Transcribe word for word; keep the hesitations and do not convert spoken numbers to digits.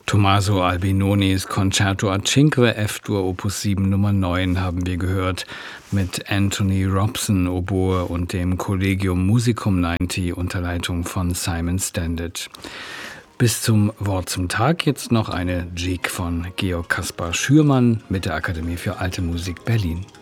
Tommaso Albinonis Concerto a Cinque F-Dur Opus sieben Nummer neun haben wir gehört mit Anthony Robson Oboe und dem Collegium Musicum neunzig unter Leitung von Simon Standard. Bis zum Wort zum Tag jetzt noch eine Jig von Georg Kaspar Schürmann mit der Akademie für Alte Musik Berlin.